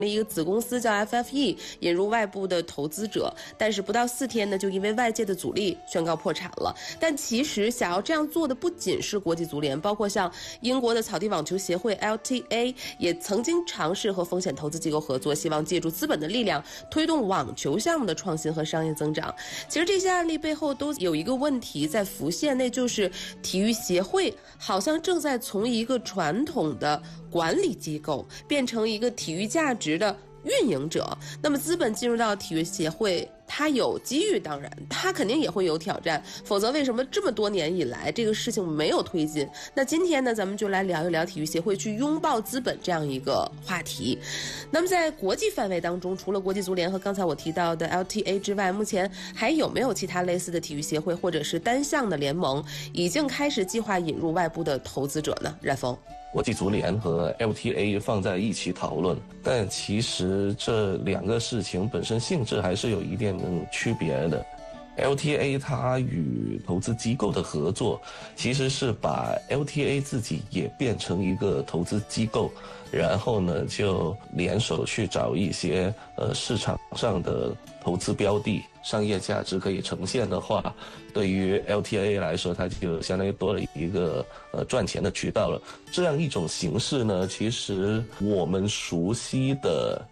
一个子公司叫 FFE， 引入外部的投资者，但是不到4天呢，就因为外界的阻力宣告破产了。但其实想要这样做的不仅是国际足联，包括像英国的草地网球协会 LTA 也曾经尝试和风险投资机构合作，希望借助资本的力量推动网球项目的创新和商业增长。其实这些案例背后都有一个问题在浮现，那就是体育协会好像正在从一个传统的管理机构变成一个体育价值的运营者。那么资本进入到体育协会，它有机遇，当然它肯定也会有挑战，否则为什么这么多年以来这个事情没有推进？那今天呢，咱们就来聊一聊体育协会去拥抱资本这样一个话题。那么在国际范围当中，除了国际足联和刚才我提到的 LTA 之外，目前还有没有其他类似的体育协会或者是单项的联盟已经开始计划引入外部的投资者呢？冉峰。 国际足联和 LTA 放在一起讨论，但其实这两个事情本身性质还是有一点区别的。LTA 它与投资机构的合作，其实是把 LTA 自己也变成一个投资机构，然后呢就联手去找一些市场上的投资标的，商业价值可以呈现的话，对于 LTA 来说，它就相当于多了一个赚钱的渠道了。这样一种形式呢，其实我们熟悉的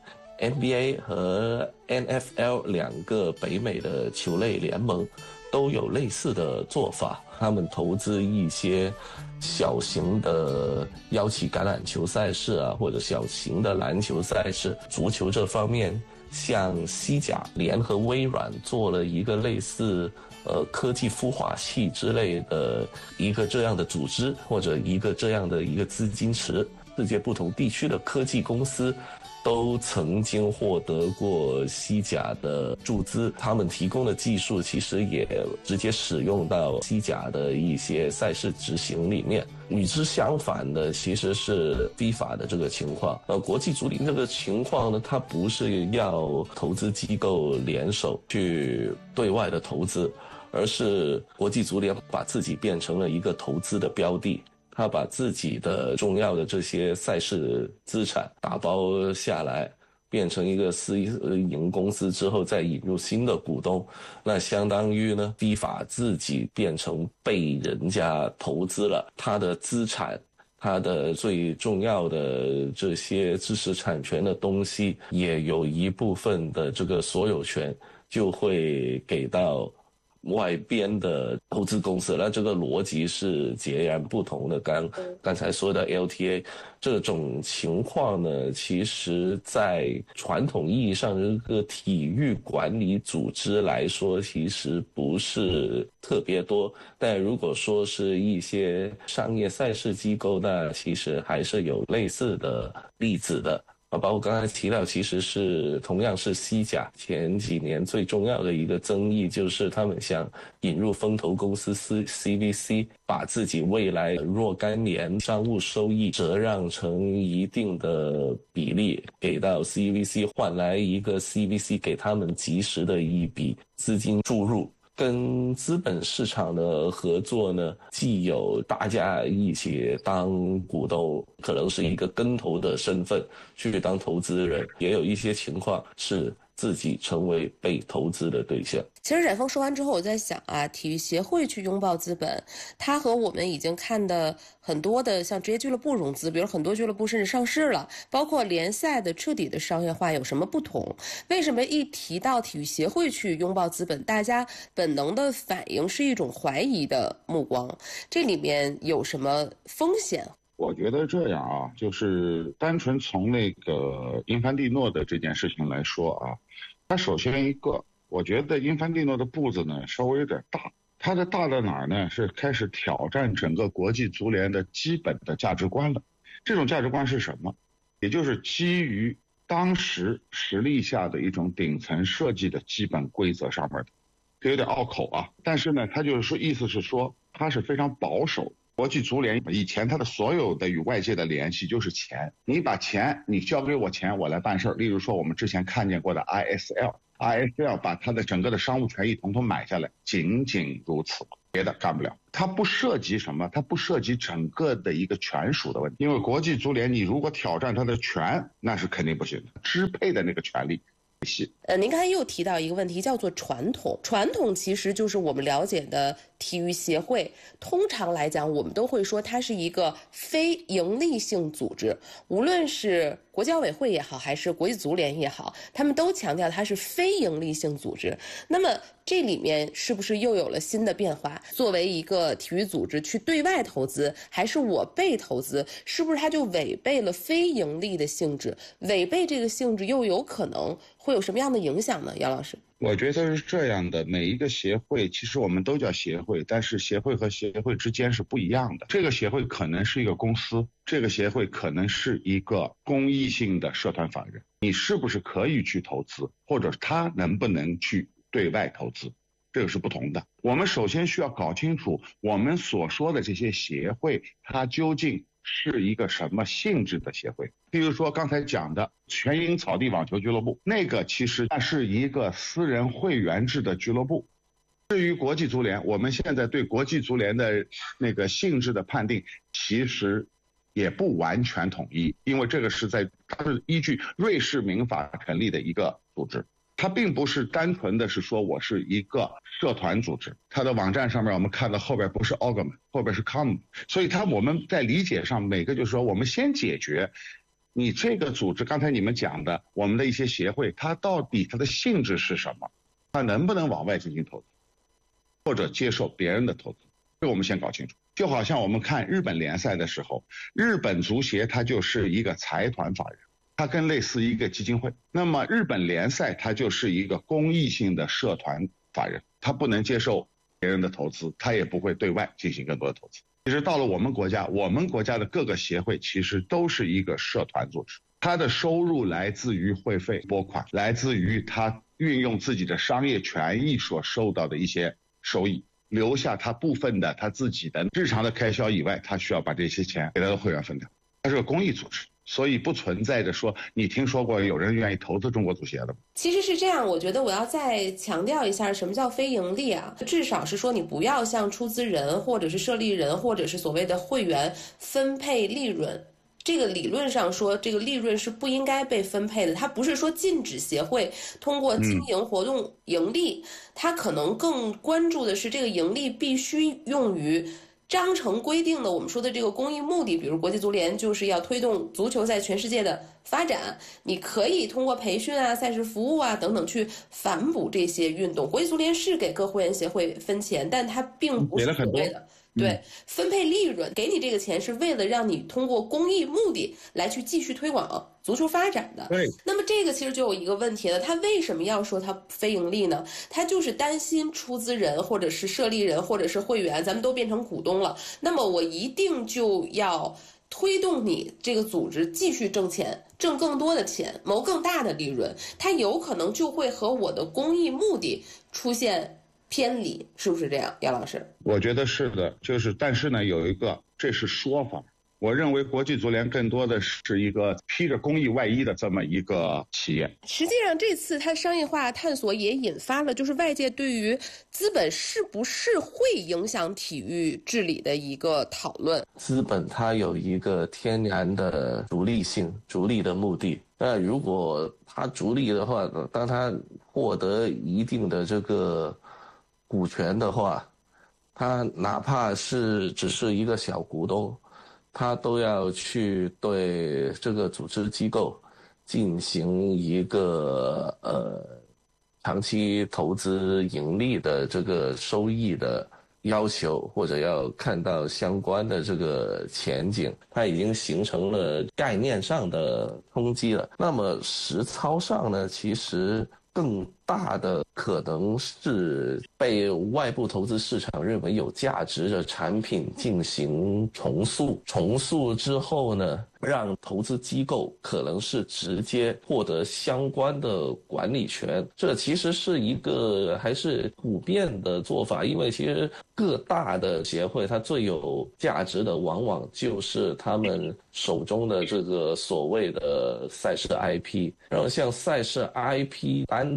NBA 和 NFL 两个北美的球类联盟都有类似的做法，他们投资一些小型的邀请橄榄球赛事啊，或者小型的篮球赛事。足球这方面，像西甲联合微软做了一个类似科技孵化器之类的一个这样的组织，或者一个这样的一个资金池。世界不同地区的科技公司都曾经获得过西甲的注资，他们提供的技术其实也直接使用到西甲的一些赛事执行里面。与之相反的其实是 FIFA 的这个情况。国际足联这个情况呢，它不是要投资机构联手去对外的投资，而是国际足联把自己变成了一个投资的标的。他把自己的重要的这些赛事资产打包下来，变成一个私营公司之后，再引入新的股东，那相当于呢，FIFA自己变成被人家投资了，他的资产，他的最重要的这些知识产权的东西，也有一部分的这个所有权就会给到外边的投资公司，那这个逻辑是截然不同的。刚才说的 LTA 这种情况呢，其实在传统意义上这个体育管理组织来说，其实不是特别多。但如果说是一些商业赛事机构，那其实还是有类似的例子的。包括刚才提到，其实是同样是西甲前几年最重要的一个争议，就是他们想引入风投公司 CVC， 把自己未来若干年商务收益折让成一定的比例给到 CVC， 换来一个 CVC 给他们及时的一笔资金注入。跟资本市场的合作呢，既有大家一起当股东，可能是一个跟投的身份去当投资人，也有一些情况是自己成为被投资的对象。 其实冉峰说完之后，我在想啊，体育协会去拥抱资本，它和我们已经看的很多的像职业俱乐部融资，比如很多俱乐部甚至上市了，包括联赛的彻底的商业化有什么不同？为什么一提到体育协会去拥抱资本，大家本能的反应是一种怀疑的目光？这里面有什么风险？ 我觉得这样啊，就是单纯从那个因凡蒂诺的这件事情来说啊，他首先一个，我觉得因凡蒂诺的步子呢稍微有点大。他的大在哪儿呢？是开始挑战整个国际足联的基本的价值观了。这种价值观是什么？也就是基于当时实力下的一种顶层设计的基本规则上面的。这有点拗口啊，但是呢，他就是说，意思是说，他是非常保守。国际足联以前他的所有的与外界的联系就是钱，你把钱，你交给我钱，我来办事儿。例如说我们之前看见过的 ISL， ，ISL 把它的整个的商务权益统统买下来，仅仅如此，别的干不了。它不涉及什么，它不涉及整个的一个权属的问题，因为国际足联你如果挑战它的权，那是肯定不行的，支配的那个权利。 您刚才又提到一个问题，叫做传统。传统其实就是我们了解的体育协会，通常来讲，我们都会说它是一个非营利性组织，无论是国际奥委会也好，还是国际足联也好，他们都强调它是非营利性组织。那么这里面是不是又有了新的变化？作为一个体育组织去对外投资，还是我被投资，是不是它就违背了非盈利的性质？违背这个性质又有可能会有什么样的影响呢？杨老师， 我觉得是这样的，每一个协会其实我们都叫协会，但是协会和协会之间是不一样的。这个协会可能是一个公司，这个协会可能是一个公益性的社团法人，你是不是可以去投资，或者他能不能去对外投资，这个是不同的。我们首先需要搞清楚我们所说的这些协会它究竟是一个什么性质的协会。比如说刚才讲的全英草地网球俱乐部，那个其实是一个私人会员制的俱乐部。至于国际足联，我们现在对国际足联的那个性质的判定其实也不完全统一，因为这个它是依据瑞士民法成立的一个组织，它并不是单纯的是说我是一个社团组织。它的网站上面我们看到后边不是 organ， 后边是 com， 所以我们在理解上每个就是说我们先解决你这个组织，刚才你们讲的我们的一些协会，它到底它的性质是什么，它能不能往外进行投资，或者接受别人的投资，这个我们先搞清楚。就好像我们看日本联赛的时候，日本足协它就是一个财团法人，它更类似一个基金会。那么日本联赛它就是一个公益性的社团法人，它不能接受别人的投资，它也不会对外进行更多的投资。其实到了我们国家的各个协会其实都是一个社团组织，它的收入来自于会费拨款，来自于它运用自己的商业权益所受到的一些收益，留下他部分的他自己的日常的开销以外，他需要把这些钱给他的会员分掉。它是个公益组织，所以不存在着说你听说过有人愿意投资中国足协的吗？ 其实是这样，我觉得我要再强调一下什么叫非盈利啊，至少是说你不要向出资人或者是设立人或者是所谓的会员分配利润。这个理论上说，这个利润是不应该被分配的。它不是说禁止协会通过经营活动盈利，它可能更关注的是这个盈利必须用于章程规定的我们说的这个公益目的。比如国际足联就是要推动足球在全世界的发展，你可以通过培训啊、赛事服务啊等等去反哺这些运动。国际足联是给各会员协会分钱，但它并不是所谓的对分配利润，给你这个钱是为了让你通过公益目的来去继续推广足球发展的。 对， 那么这个其实就有一个问题了，他为什么要说他非盈利呢？他就是担心出资人或者是设立人或者是会员咱们都变成股东了，那么我一定就要推动你这个组织继续挣钱，挣更多的钱，谋更大的利润，它有可能就会和我的公益目的出现偏离，是不是这样，杨老师？ 我觉得是的，但是呢，有一个这是说法。我认为国际足联更多的是一个披着公益外衣的这么一个企业。 实际上这次它商业化探索也引发了就是外界对于资本是不是会影响体育治理的一个讨论。 资本它有一个天然的逐利性，逐利的目的。那如果它逐利的话，当它获得一定的这个股权的话，它哪怕是只是一个小股东，他都要去对这个组织机构进行一个长期投资盈利的这个收益的要求，或者要看到相关的这个前景，它已经形成了概念上的冲击了。那么实操上呢，其实更大的可能是被外部投资市场认为有价值的产品进行重塑之后呢，让投资机构可能是直接获得相关的管理权。这其实是一个还是普遍的做法，因为其实各大的协会它最有价值的往往就是他们手中的这个所谓的赛事 IP， 然后像赛事 IP 单独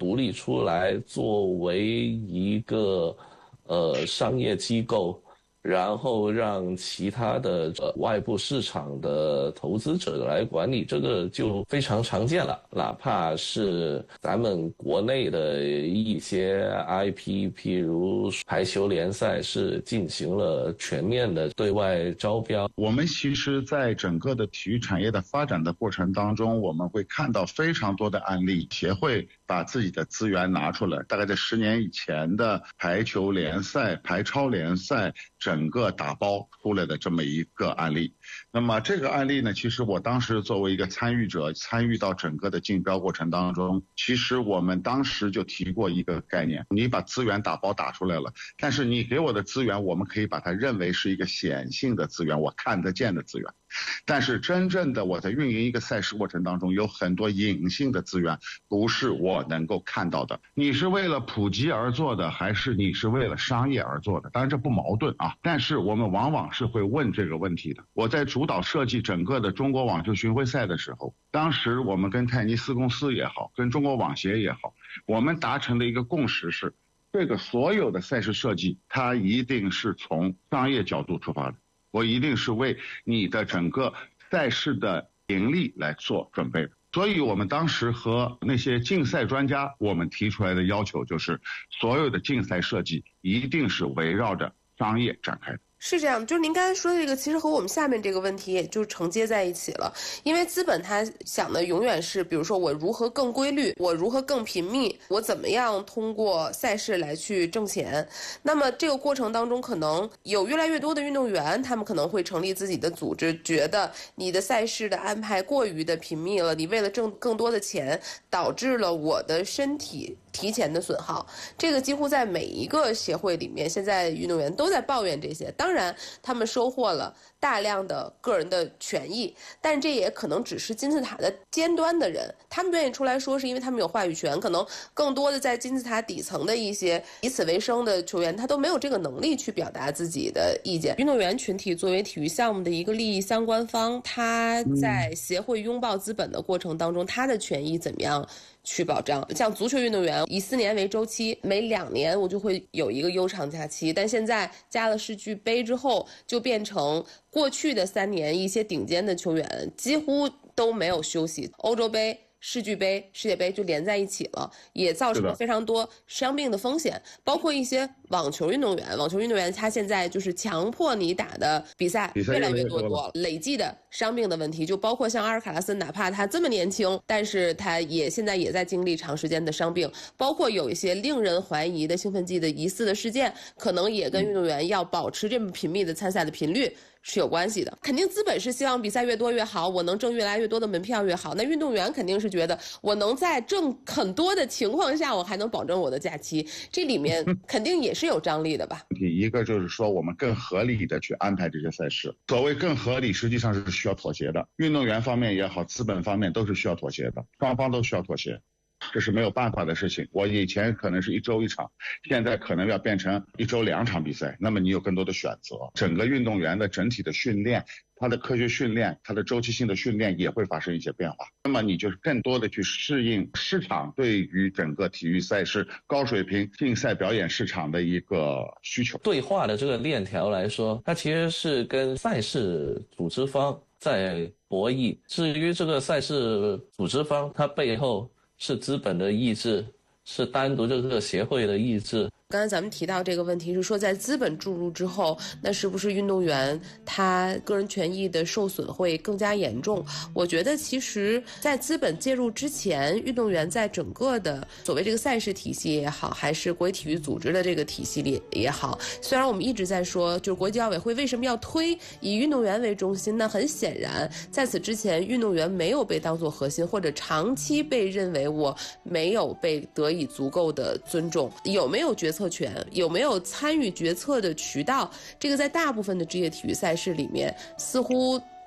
独立出来，作为一个商业机构，然后让其他的外部市场的投资者来管理，这个就非常常见了。哪怕是咱们国内的一些 IP， 譬如排球联赛是进行了全面的对外招标。 我们其实在整个的体育产业的发展的过程当中，我们会看到非常多的案例，协会把自己的资源拿出来，大概在10年以前的排球联赛、排超联赛整个打包出来的这么一个案例。那么这个案例呢，其实我当时作为一个参与者，参与到整个的竞标过程当中，其实我们当时就提过一个概念，你把资源打包打出来了，但是你给我的资源，我们可以把它认为是一个显性的资源，我看得见的资源。但是真正的我在运营一个赛事过程当中，有很多隐性的资源不是我能够看到的。你是为了普及而做的，还是你是为了商业而做的？当然这不矛盾啊，但是我们往往是会问这个问题的。我在主导设计整个的中国网球巡回赛的时候，当时我们跟泰尼斯公司也好，跟中国网协也好，我们达成的一个共识是，这个所有的赛事设计它一定是从商业角度出发的，我一定是为你的整个赛事的盈利来做准备的。所以我们当时和那些竞赛专家，我们提出来的要求就是，所有的竞赛设计一定是围绕着商业展开的。 是这样，就是您刚才说的这个，其实和我们下面这个问题也就承接在一起了。因为资本它想的永远是，比如说我如何更规律，我如何更频密，我怎么样通过赛事来去挣钱。那么这个过程当中，可能有越来越多的运动员，他们可能会成立自己的组织，觉得你的赛事的安排过于的频密了，你为了挣更多的钱，导致了我的身体提前的损耗。这个几乎在每一个协会里面，现在运动员都在抱怨这些。当然他们收获了大量的个人的权益，但这也可能只是金字塔的尖端的人，他们愿意出来说是因为他们有话语权。可能更多的在金字塔底层的一些以此为生的球员，他都没有这个能力去表达自己的意见。运动员群体作为体育项目的一个利益相关方，他在协会拥抱资本的过程当中，他的权益怎么样去保障？像足球运动员以4年为周期，每2年我就会有一个悠长假期，但现在加了世俱杯之后，就变成过去的3年一些顶尖的球员几乎都没有休息，欧洲杯、世俱杯、世界杯就连在一起了，也造成了非常多伤病的风险。包括一些网球运动员他现在就是强迫你打的比赛越来越多了，累计的伤病的问题，就包括像阿尔卡拉斯，哪怕他这么年轻，但是他现在也在经历长时间的伤病。包括有一些令人怀疑的兴奋剂的疑似的事件，可能也跟运动员要保持这么频密的参赛的频率是有关系的。肯定资本是希望比赛越多越好，我能挣越来越多的门票越好。那运动员肯定是觉得我能在挣很多的情况下，我还能保证我的假期，这里面肯定也是有张力的吧。 一个就是说我们更合理的去安排这些赛事，所谓更合理实际上是需要妥协的，运动员方面也好，资本方面都是需要妥协的，双方都需要妥协，这是没有办法的事情。我以前可能是1周1场，现在可能要变成1周2场比赛，那么你有更多的选择。整个运动员的整体的训练，他的科学训练，他的周期性的训练也会发生一些变化，那么你就是更多的去适应市场对于整个体育赛事高水平竞赛表演市场的一个需求。 对话的这个链条来说，它其实是跟赛事组织方在博弈，至于这个赛事组织方，它背后是资本的意志，是单独这个协会的意志。 刚才咱们提到这个问题是说，在资本注入之后，那是不是运动员他个人权益的受损会更加严重？我觉得其实在资本介入之前，运动员在整个的所谓这个赛事体系也好，还是国际体育组织的这个体系里也好，虽然我们一直在说就是国际奥委会为什么要推以运动员为中心，那很显然在此之前运动员没有被当作核心，或者长期被认为我没有被得以足够的尊重。有没有决策权，有没有参与决策的渠道，这个在大部分的职业体育赛事里面似乎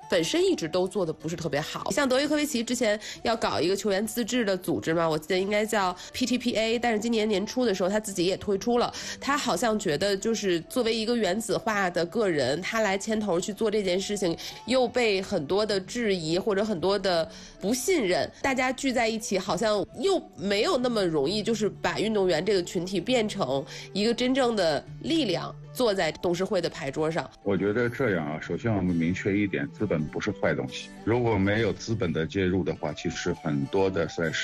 本身一直都做的不是特别好。像德约科维奇之前要搞一个球员自治的组织嘛，我记得应该叫 PTPA， 但是今年年初的时候他自己也退出了。他好像觉得就是作为一个原子化的个人，他来牵头去做这件事情，又被很多的质疑或者很多的不信任，大家聚在一起好像又没有那么容易，就是把运动员这个群体变成一个真正的力量，坐在董事会的牌桌上。 我觉得这样啊，首先我们明确一点，资本不是坏东西。如果没有资本的介入的话，其实很多的赛事